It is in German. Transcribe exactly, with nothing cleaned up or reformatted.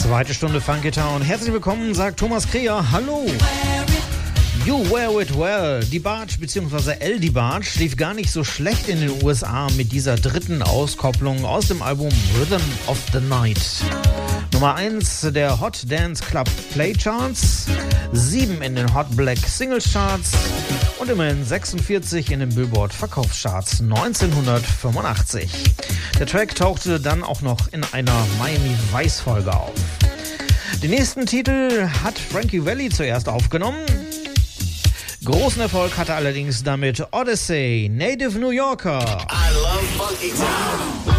Zweite Stunde Funky Town. Herzlich willkommen, sagt Thomas Kreher. Hallo. You wear it well. Die Barge bzw. El Die Barge lief gar nicht so schlecht in den U S A mit dieser dritten Auskopplung aus dem Album Rhythm of the Night. Nummer eins der Hot Dance Club Playcharts, sieben in den Hot Black Singles Charts und immerhin sechsundvierzig in den Billboard Verkaufscharts neunzehnhundertfünfundachtzig. Der Track tauchte dann auch noch in einer Miami Vice Folge auf. Den nächsten Titel hat Frankie Valli zuerst aufgenommen. Großen Erfolg hatte allerdings damit Odyssey, Native New Yorker. I love Funky Town.